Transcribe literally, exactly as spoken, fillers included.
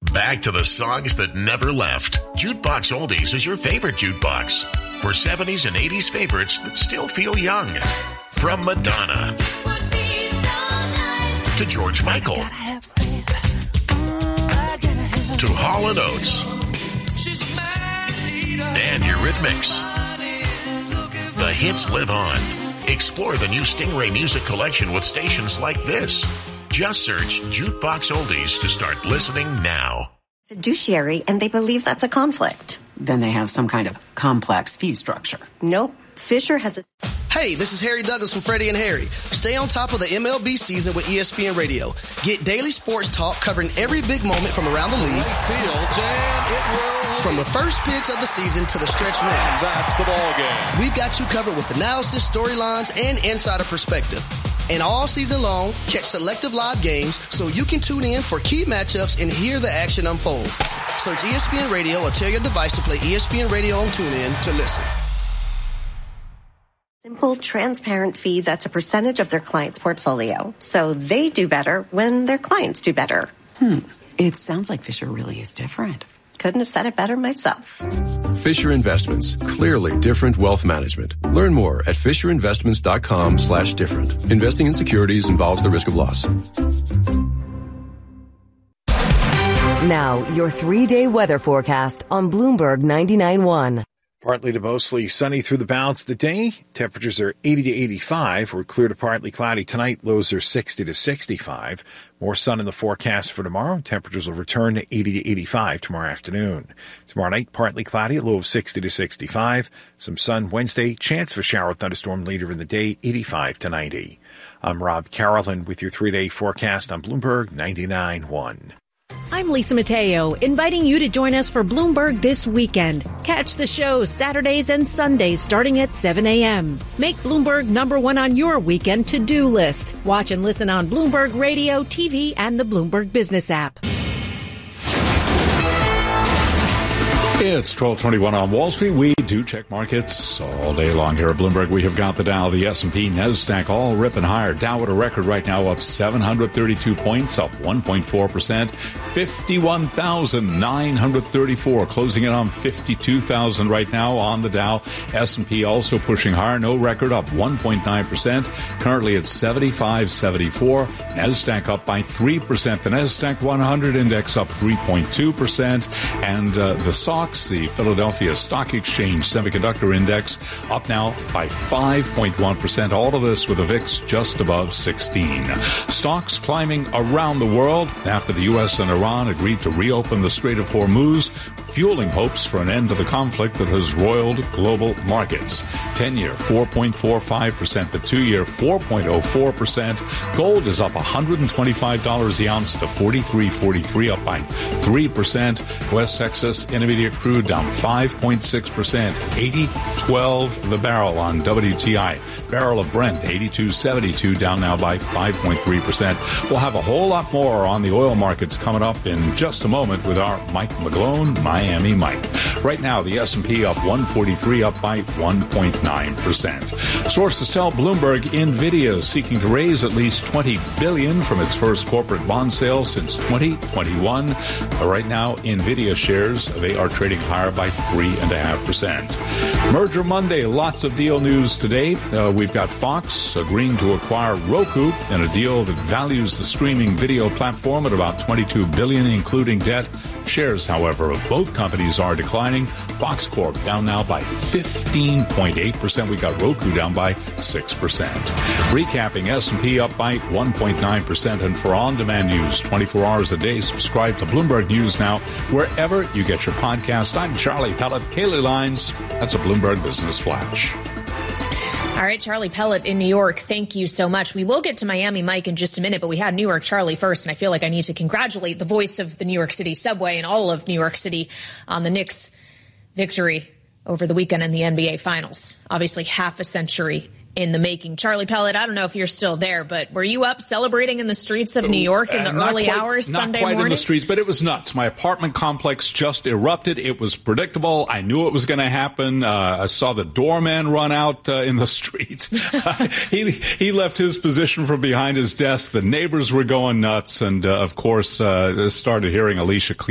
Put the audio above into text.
Back to the songs that never left. Jukebox Oldies is your favorite jukebox. For seventies and eighties favorites that still feel young. From Madonna to George Michael to Hall and Oates and Eurythmics. The hits live on. Explore the new Stingray Music Collection with stations like this. Just search Jukebox Oldies to start listening now. Fiduciary, and they believe that's a conflict. Then they have some kind of complex fee structure. Nope. Fisher has a... Hey, this is Harry Douglas from Freddie and Harry. Stay on top of the M L B season with E S P N Radio. Get daily sports talk covering every big moment from around the league. Fields, and it will... From the first pitch of the season to the stretch run. That's the ball game. We've got you covered with analysis, storylines, and insider perspective. And all season long, catch selective live games so you can tune in for key matchups and hear the action unfold. Search E S P N Radio or tell your device to play E S P N Radio on TuneIn to listen. Simple, transparent fee that's a percentage of their client's portfolio. So they do better when their clients do better. Hmm. It sounds like Fisher really is different. Couldn't have said it better myself. Fisher Investments. Clearly different wealth management. Learn more at FisherInvestments.com slash different. Investing in securities involves the risk of loss. Now, your three-day weather forecast on Bloomberg ninety-nine point one. Partly to mostly sunny through the balance of the day. Temperatures are eighty to eighty-five. We're clear to partly cloudy tonight. Lows are sixty to sixty-five. More sun in the forecast for tomorrow. Temperatures will return to eighty to eighty-five tomorrow afternoon. Tomorrow night, partly cloudy, a low of sixty to sixty-five. Some sun Wednesday. Chance for shower thunderstorm later in the day, eighty-five to ninety. I'm Rob Carolyn with your three-day forecast on Bloomberg ninety-nine point one. I'm Lisa Mateo, inviting you to join us for Bloomberg this weekend. Catch the show Saturdays and Sundays starting at seven a.m. Make Bloomberg number one on your weekend to-do list. Watch and listen on Bloomberg Radio, T V, and the Bloomberg Business app. It's twelve twenty-one on Wall Street. We do check markets all day long here at Bloomberg. We have got the Dow, the S and P, NASDAQ all ripping higher. Dow at a record right now up seven hundred thirty-two points, up one point four percent. fifty-one thousand nine hundred thirty-four, closing in on fifty-two thousand right now on the Dow. S and P also pushing higher, no record, up one point nine percent. Currently at seventy-five seventy-four. NASDAQ up by three percent. The NASDAQ one hundred index up three point two percent. And uh, the S O X, the Philadelphia Stock Exchange Semiconductor Index, up now by five point one percent. All of this with a V I X just above sixteen. Stocks climbing around the world after the U S and Iran agreed to reopen the Strait of Hormuz, fueling hopes for an end to the conflict that has roiled global markets. ten-year, four point four five percent. The two-year, four point oh four percent. Gold is up one hundred twenty-five dollars the ounce to forty-three forty-three, up by three percent. West Texas Intermediate crude down five point six percent. eighty twelve the barrel on W T I. Barrel of Brent, eighty-two seventy-two, down now by five point three percent. We'll have a whole lot more on the oil markets coming up in just a moment with our Mike McGlone, Miami Mike. Right now, the S and P up one forty-three, up by one point nine percent. Sources tell Bloomberg NVIDIA is seeking to raise at least twenty billion dollars from its first corporate bond sale since twenty twenty-one. Right now, NVIDIA shares, they are trading higher by three point five percent. Merger Monday, lots of deal news today. Uh, we've got Fox agreeing to acquire Roku in a deal that values the streaming video platform at about twenty-two billion dollars, including debt. Shares, however, of both companies are declining. Fox Corp down now by fifteen point eight percent. We got Roku down by six percent. Recapping, S and P up by one point nine percent. And for on-demand news twenty-four hours a day, subscribe to Bloomberg News now wherever you get your podcast. I'm Charlie Pellet. Kaylee Lines, that's a Bloomberg Business Flash. All right, Charlie Pellet in New York, thank you so much. We will get to Miami Mike in just a minute, but we had New York Charlie first, and I feel like I need to congratulate the voice of the New York City subway and all of New York City on the Knicks' victory over the weekend in the N B A Finals. Obviously, half a century in the making. Charlie Pellet, I don't know if you're still there, but were you up celebrating in the streets of New York in the uh, early quite, hours not Sunday quite morning? In the streets, but it was nuts. My apartment complex just erupted. It was predictable. I knew it was going to happen. Uh, I saw the doorman run out uh, in the streets. he he left his position from behind his desk. The neighbors were going nuts, and uh, of course, uh, started hearing Alicia